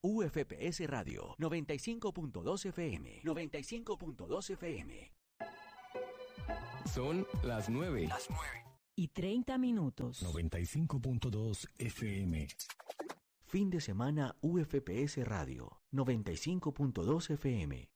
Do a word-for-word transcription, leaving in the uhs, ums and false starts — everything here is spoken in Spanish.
U F P S Radio, noventa y cinco punto dos F M, noventa y cinco punto dos F M. Son las nueve. Las nueve. Y treinta minutos. noventa y cinco punto dos F M. Fin de semana U F P S Radio, noventa y cinco punto dos F M.